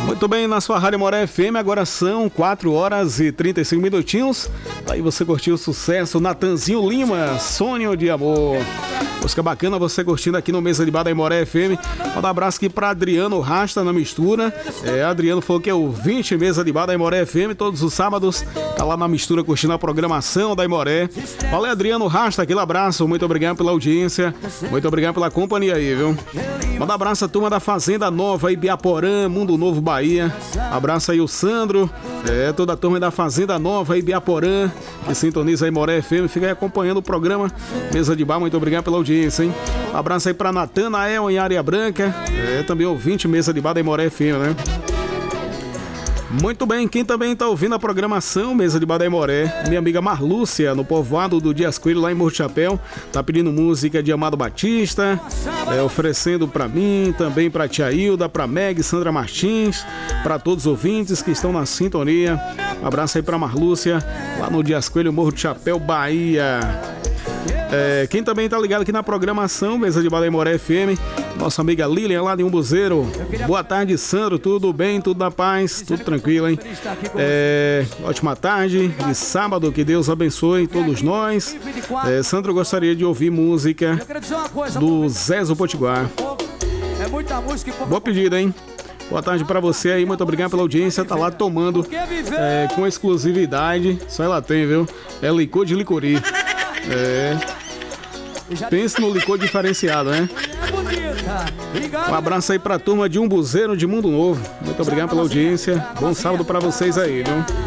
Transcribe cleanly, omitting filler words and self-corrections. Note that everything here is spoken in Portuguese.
Muito bem, na sua Rádio Moré FM, agora são 4 horas e 35 minutinhos. Aí você curtiu o sucesso Natanzinho Lima, Sonho de Amor. Música bacana, você curtindo aqui no Mesa de Bar da Moré FM. Manda um abraço aqui para Adriano Rasta na mistura. Adriano falou que é o 20 Mesa de Bar da Moré FM, todos os sábados. Tá lá na mistura curtindo a programação da Moré. Valeu, Adriano Rasta, aquele abraço. Muito obrigado pela audiência. Muito obrigado pela companhia aí, viu? Manda um abraço a turma da Fazenda Nova, Ibiaporã, Mundo Novo, Bahia. Abraço aí o Sandro, toda a turma da Fazenda Nova, Ibiaporã, que sintoniza aí Moré FM, fica aí acompanhando o programa Mesa de Bar. Muito obrigado pela audiência, hein? Abraço aí pra Natanael em Área Branca, também ouvinte Mesa de Bar da Moré FM, né? Muito bem, quem também tá ouvindo a programação Mesa de Bar da Moré, minha amiga Marlúcia, no povoado do Dias Coelho, lá em Morro de Chapéu, tá pedindo música de Amado Batista, oferecendo pra mim, também pra Tia Hilda, pra Meg, Sandra Martins, pra todos os ouvintes que estão na sintonia. Um abraço aí pra Marlúcia, lá no Dias Coelho, Morro de Chapéu, Bahia. Quem também tá ligado aqui na programação Mesa de Bar da Moré FM, nossa amiga Lilian lá de Umbuzeiro. Boa tarde, Sandro, tudo bem, tudo na paz, tudo tranquilo, hein? Ótima tarde de sábado, que Deus abençoe todos nós. Sandro, gostaria de ouvir música do Zezo Potiguar. Boa pedida, hein? Boa tarde pra você aí, muito obrigado pela audiência. Tá lá tomando com exclusividade, só ela tem, viu? É licor de licori. Pense no licor diferenciado, né? Um abraço aí pra turma de Umbuzeiro de Mundo Novo. Muito obrigado pela audiência. Bom sábado pra vocês aí, viu?